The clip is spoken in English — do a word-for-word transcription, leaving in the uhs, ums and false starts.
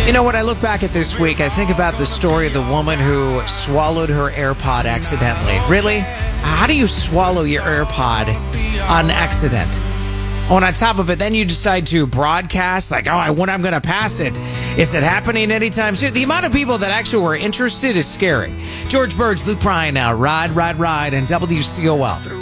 You know, when I look back at this week, I think about the story of the woman who swallowed her AirPod accidentally. Really? How do you swallow your AirPod on accident? Oh, and on top of it, then you decide to broadcast, like, oh, I when I'm going to pass it. Is it happening anytime soon? The amount of people that actually were interested is scary. George Burge, Luke Bryan now, Ride, Ride, Ride, and W C O L.